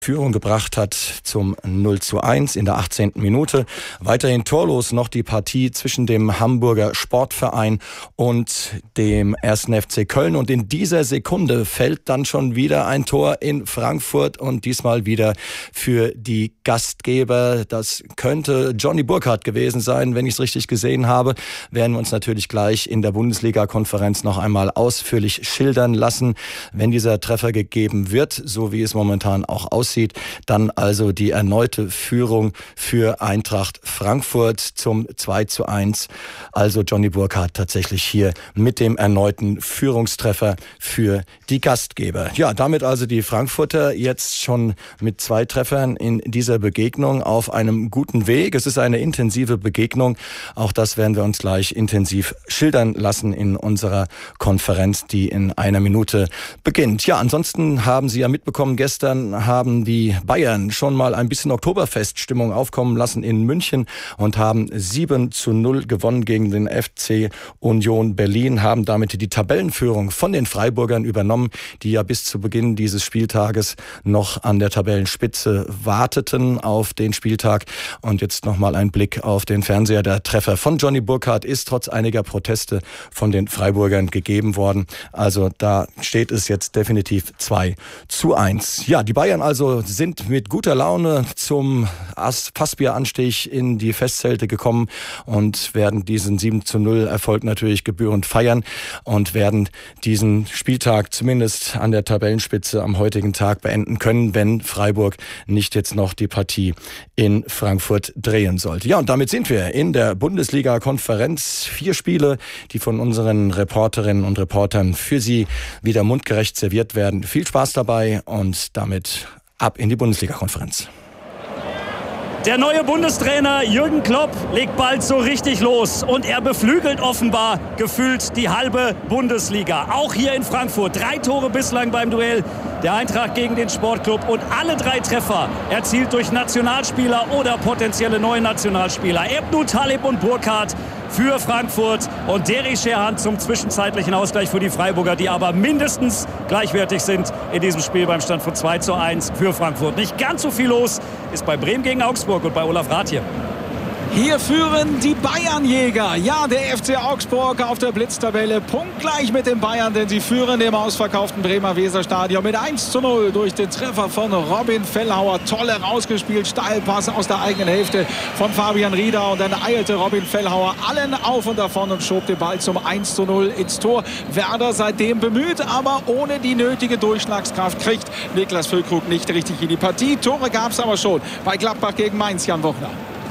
Führung gebracht hat zum 0:1 in der 18. Minute. Weiterhin torlos noch die Partie zwischen dem Hamburger Sportverein und dem 1. FC Köln. Und in dieser Sekunde fällt dann schon wieder ein Tor in Frankfurt und diesmal wieder für die Gastgeber. Das könnte Johnny Burkhardt gewesen sein, wenn ich es richtig gesehen habe. Werden wir uns natürlich gleich in der Bundesliga-Konferenz noch einmal ausführlich schildern lassen, wenn dieser Treffer gegeben wird, so wie es momentan auch aussieht. Dann also die erneute Führung für Eintracht Frankfurt zum 2:1. Also Johnny Burkhardt tatsächlich hier mit dem erneuten Führungstreffer für die Gastgeber. Ja, damit also die Frankfurter jetzt schon mit 2 Treffern in dieser Begegnung auf einem guten Weg. Es ist eine intensive Begegnung. Auch das werden wir uns gleich intensiv schildern lassen in unserer Konferenz, die in einer Minute beginnt. Ja, ansonsten haben Sie ja mitbekommen, gestern haben die Bayern schon mal ein bisschen Oktoberfeststimmung aufkommen lassen in München und haben 7:0 gewonnen gegen den FC Union Berlin, haben damit die Tabellenführung von den Freiburgern übernommen, die ja bis zu Beginn dieses Spieltages noch an der Tabellenspitze warteten auf den Spieltag. Und jetzt nochmal ein Blick auf den Fernseher. Der Treffer von Johnny Burkhardt ist trotz einiger Proteste von den Freiburgern gegeben worden. Also da steht es jetzt definitiv 2:1. Ja, die Bayern also sind mit guter Laune zum Fassbieranstich in die Festzelte gekommen und werden diesen 7:0 Erfolg natürlich gebührend feiern und werden diesen Spieltag zumindest an der Tabellenspitze am heutigen Tag beenden können, wenn Freiburg nicht jetzt noch die Partie in Frankfurt drehen sollte. Ja, und damit sind wir in der Bundesliga-Konferenz. 4 Spiele, die von unseren Reporterinnen und Reportern für Sie wieder mundgerecht serviert werden. Viel Spaß dabei und damit ab in die Bundesliga-Konferenz. Der neue Bundestrainer Jürgen Klopp legt bald so richtig los und er beflügelt offenbar gefühlt die halbe Bundesliga. Auch hier in Frankfurt 3 Tore bislang beim Duell der Eintracht gegen den Sportclub und alle 3 Treffer erzielt durch Nationalspieler oder potenzielle neue Nationalspieler. Ebnou Taleb und Burkhardt für Frankfurt und Derry Scherhan zum zwischenzeitlichen Ausgleich für die Freiburger, die aber mindestens gleichwertig sind in diesem Spiel beim Stand von 2:1 für Frankfurt. Nicht ganz so viel los ist bei Bremen gegen Augsburg und bei Olaf Rath hier. Hier führen die Bayernjäger. Ja, der FC Augsburg auf der Blitztabelle punktgleich mit den Bayern, denn sie führen im ausverkauften Bremer Weserstadion mit 1:0 durch den Treffer von Robin Fellhauer. Tolle rausgespielt, Steilpass aus der eigenen Hälfte von Fabian Rieder und dann eilte Robin Fellhauer allen auf und davon und schob den Ball zum 1:0 ins Tor. Werder seitdem bemüht, aber ohne die nötige Durchschlagskraft kriegt Niklas Füllkrug nicht richtig in die Partie. Tore gab es aber schon bei Gladbach gegen Mainz, Jan Wochner.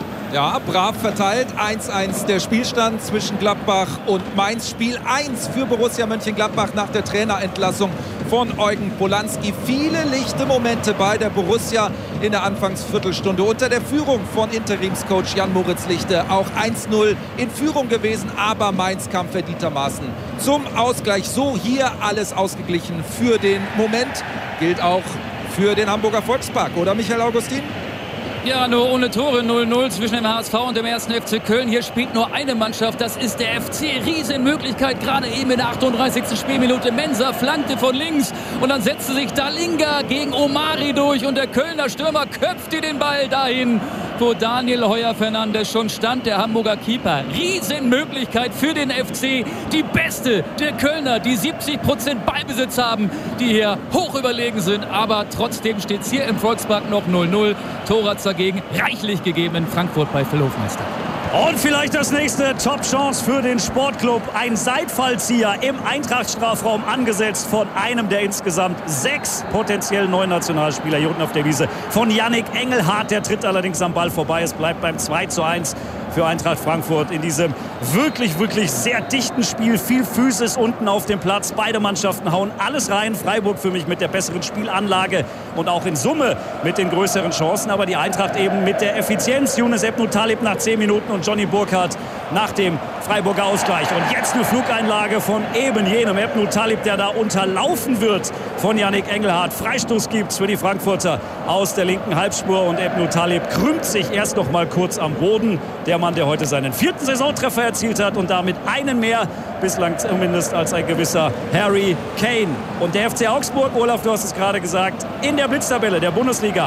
Ja, brav verteilt. 1:1 der Spielstand zwischen Gladbach und Mainz. Spiel 1 für Borussia Mönchengladbach nach der Trainerentlassung von Eugen Polanski. Viele lichte Momente bei der Borussia in der Anfangsviertelstunde unter der Führung von Interimscoach Jan-Moritz Lichte. Auch 1:0 in Führung gewesen, aber Mainz kam verdientermaßen zum Ausgleich. So hier alles ausgeglichen für den Moment. Gilt auch für den Hamburger Volkspark, oder Michael Augustin? Ja, nur ohne Tore, 0:0 zwischen dem HSV und dem 1. FC Köln. Hier spielt nur eine Mannschaft, das ist der FC. Riesenmöglichkeit, gerade eben in der 38. Spielminute. Mensah flankte von links und dann setzte sich Dalinga gegen Omari durch und der Kölner Stürmer köpfte den Ball dahin, wo Daniel Heuer-Fernandes schon stand, der Hamburger Keeper. Riesenmöglichkeit für den FC. Die beste der Kölner, die 70% Ballbesitz haben, die hier hoch überlegen sind. Aber trotzdem steht es hier im Volkspark noch 0:0. Tor hat's dagegen reichlich gegeben in Frankfurt bei Phil Hofmeister. Und vielleicht das nächste Top-Chance für den Sportclub. Ein Seitfallzieher im Eintracht-Strafraum angesetzt von einem der insgesamt 6 potenziellen neuen Nationalspieler hier unten auf der Wiese. Von Yannick Engelhardt, der tritt allerdings am Ball vorbei. Es bleibt beim 2:1 für Eintracht Frankfurt in diesem wirklich sehr dichten Spiel. Viel Physis unten auf dem Platz. Beide Mannschaften hauen alles rein. Freiburg für mich mit der besseren Spielanlage und auch in Summe mit den größeren Chancen. Aber die Eintracht eben mit der Effizienz. Younes Ebnou Taleb nach 10 Minuten und Johnny Burkhardt nach dem Freiburger Ausgleich. Und jetzt eine Flugeinlage von eben jenem Ebnou Taleb, der da unterlaufen wird von Yannick Engelhardt. Freistoß gibt's für die Frankfurter aus der linken Halbspur und Ebnou Taleb krümmt sich erst noch mal kurz am Boden. Der Mann, der heute seinen 4. Saisontreffer erzielt hat und damit einen mehr, bislang zumindest, als ein gewisser Harry Kane. Und der FC Augsburg, Olaf, du hast es gerade gesagt, in der Blitztabelle der Bundesliga